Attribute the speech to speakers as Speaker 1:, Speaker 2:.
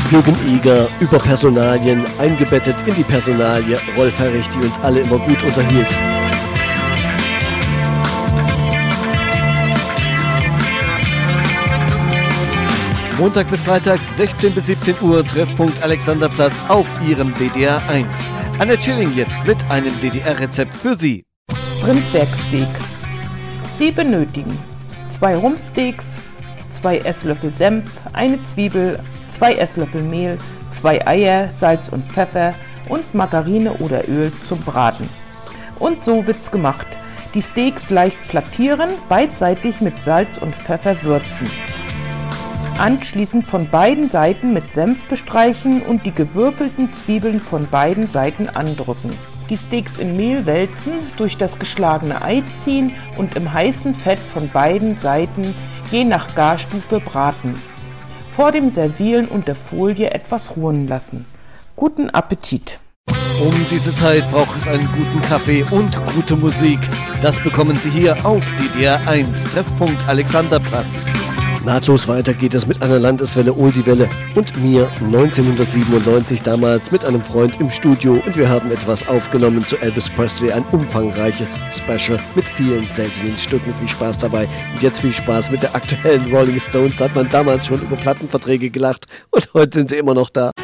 Speaker 1: Jürgen Eger über Personalien, eingebettet in die Personalie Rolf Herrich, die uns alle immer gut unterhielt. Montag bis Freitag, 16 bis 17 Uhr, Treffpunkt Alexanderplatz auf Ihrem DDR 1. Anne Chilling jetzt mit einem DDR-Rezept für Sie.
Speaker 2: Strindberg-Steak. Sie benötigen 2 Rumpsteaks, 2 Esslöffel Senf, eine Zwiebel, 2 Esslöffel Mehl, 2 Eier, Salz und Pfeffer und Margarine oder Öl zum Braten. Und so wird's gemacht. Die Steaks leicht plattieren, beidseitig mit Salz und Pfeffer würzen. Anschließend von beiden Seiten mit Senf bestreichen und die gewürfelten Zwiebeln von beiden Seiten andrücken. Die Steaks in Mehl wälzen, durch das geschlagene Ei ziehen und im heißen Fett von beiden Seiten je nach Garstufe braten. Vor dem Servieren unter Folie etwas ruhen lassen. Guten Appetit!
Speaker 1: Um diese Zeit braucht es einen guten Kaffee und gute Musik. Das bekommen Sie hier auf DDR 1, Treffpunkt Alexanderplatz. Nahtlos weiter geht es mit einer Landeswelle Oldie-Welle und mir 1997 damals mit einem Freund im Studio und wir haben etwas aufgenommen zu Elvis Presley, ein umfangreiches Special mit vielen seltenen Stücken. Viel Spaß dabei und jetzt viel Spaß mit der aktuellen Rolling Stones. Hat man damals schon über Plattenverträge gelacht und heute sind sie immer noch da.